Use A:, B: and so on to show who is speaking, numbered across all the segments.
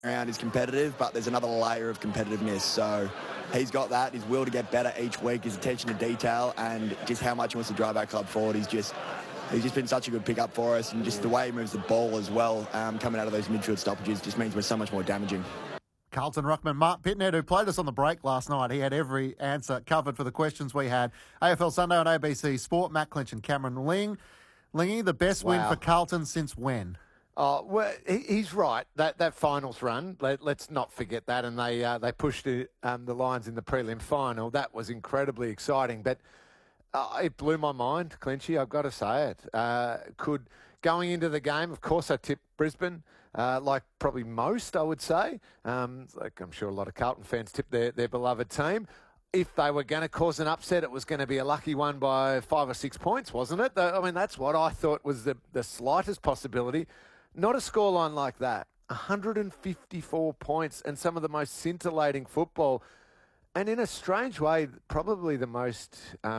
A: around is competitive, but there's another layer of competitiveness. So he's got that, his will to get better each week, his attention to detail, and just how much he wants to drive our club forward. He's just been such a good pickup for us, and just the way he moves the ball as well, coming out of those midfield stoppages, just means we're so much more damaging.
B: Carlton ruckman Mark Pitnet, who played us on the break last night, he had every answer covered for the questions we had. AFL Sunday on ABC Sport, Matt Clinch and Cameron Ling. Lingy, the best win for Carlton since when?
C: Oh, well, he's right. That finals run, let's not forget that. And they pushed the Lions in the prelim final. That was incredibly exciting. But it blew my mind, Clinchy, I've got to say it. Going into the game, of course, I tipped Brisbane, like probably most, I would say. Like I'm sure a lot of Carlton fans tipped their beloved team. If they were going to cause an upset, it was going to be a lucky one by 5 or 6 points, wasn't it? I mean, that's what I thought was the slightest possibility. Not a scoreline like that. 154 points and some of the most scintillating football. And in a strange way, probably the most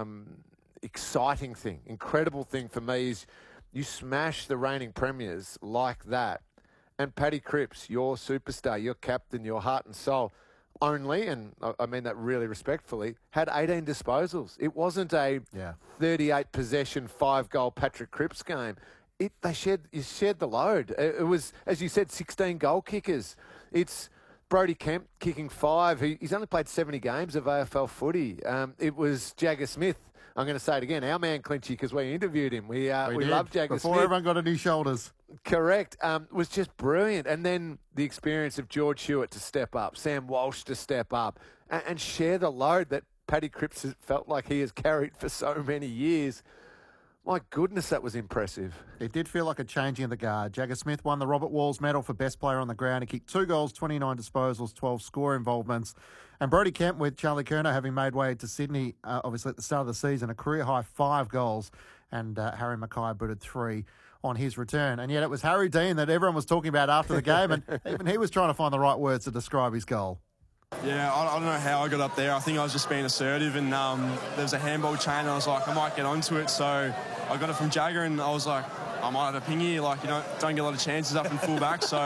C: exciting thing, incredible thing for me is you smash the reigning premiers like that. And Paddy Cripps, your superstar, your captain, your heart and soul, only, and I mean that really respectfully, had 18 disposals. It wasn't a 38 possession, 5-goal Patrick Cripps game. You shared the load. It was, as you said, 16 goal kickers. It's Brody Kemp kicking 5. He's only played 70 games of AFL footy. It was Jagger Smith. I'm going to say it again, our man Clinchy, because we interviewed him. We love Jagger Smith.
B: Before everyone got any shoulders.
C: Correct. Was just brilliant. And then the experience of George Hewitt to step up, Sam Walsh to step up, and share the load that Paddy Cripps has felt like he has carried for so many years. My goodness, that was impressive.
B: It did feel like a changing of the guard. Jagger Smith won the Robert Walls medal for best player on the ground. He kicked 2 goals, 29 disposals, 12 score involvements. And Brody Kemp, with Charlie Curnow having made way to Sydney, obviously at the start of the season, a career-high 5 goals. And Harry Mackay booted 3 on his return. And yet it was Harry Dean that everyone was talking about after the game, and even he was trying to find the right words to describe his goal.
D: Yeah, I don't know how I got up there. I think I was just being assertive, and there was a handball chain, and I was like, I might get onto it. So I got it from Jagger, and I was like, I might have a ping here. Like, don't get a lot of chances up in full back. So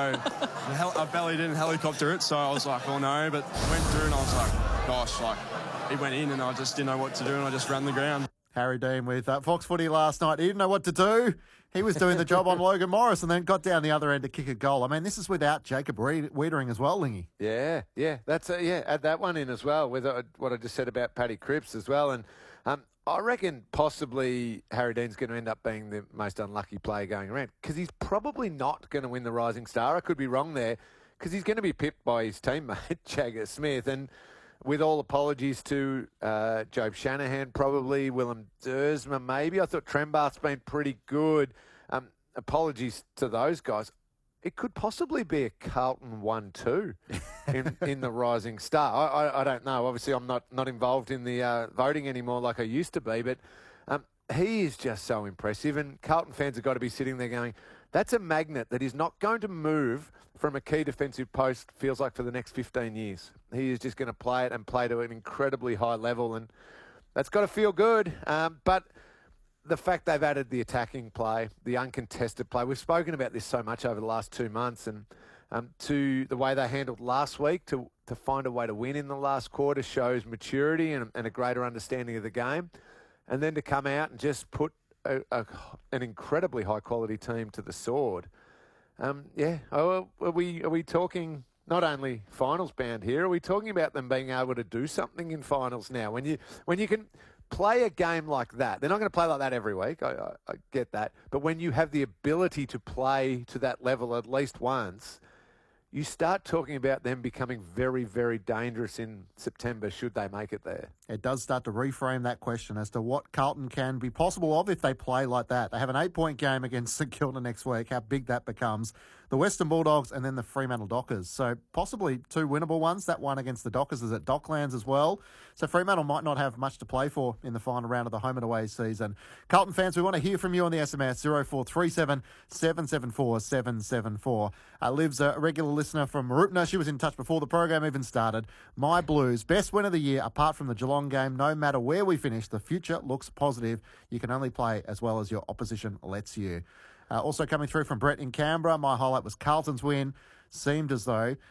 D: I bellied in and helicopter it. So I was like, oh no. But I went through, and I was like, gosh, like, it went in, and I just didn't know what to do, and I just ran the ground.
B: Harry Dean with Fox Footy last night. He didn't know what to do. He was doing the job on Logan Morris and then got down the other end to kick a goal. I mean, this is without Jacob Wiedering as well, Lingy.
C: Yeah. That's add that one in as well with what I just said about Paddy Cripps as well. And I reckon possibly Harry Dean's going to end up being the most unlucky player going around because he's probably not going to win the Rising Star. I could be wrong there because he's going to be pipped by his teammate, Jagger Smith. And with all apologies to Jobe Shanahan, probably, Willem Dersma, maybe. I thought Trembath's been pretty good. Apologies to those guys. It could possibly be a Carlton 1-2 in the Rising Star. I don't know. Obviously, I'm not involved in the voting anymore like I used to be, but he is just so impressive. And Carlton fans have got to be sitting there going, that's a magnet that is not going to move from a key defensive post, feels like, for the next 15 years. He is just going to play it and play to an incredibly high level, and that's got to feel good. But the fact they've added the attacking play, the uncontested play, we've spoken about this so much over the last 2 months, and to the way they handled last week, to find a way to win in the last quarter shows maturity and a greater understanding of the game. And then to come out and just put an incredibly high-quality team to the sword. Are we talking not only finals bound here? Are we talking about them being able to do something in finals now? When you can play a game like that, they're not going to play like that every week. I get that, but when you have the ability to play to that level at least once, you start talking about them becoming very, very dangerous in September should they make it there.
B: It does start to reframe that question as to what Carlton can be possible of if they play like that. They have an 8-point game against St Kilda next week, how big that becomes. The Western Bulldogs and then the Fremantle Dockers. So possibly 2 winnable ones. That one against the Dockers is at Docklands as well. So Fremantle might not have much to play for in the final round of the home and away season. Carlton fans, we want to hear from you on the SMS 0437 774 774. Liv's a regular listener from Mooroopna. She was in touch before the program even started. My Blues, best win of the year apart from the Geelong game. No matter where we finish, the future looks positive. You can only play as well as your opposition lets you. Also coming through from Brett in Canberra, my highlight was Carlton's win. Seemed as though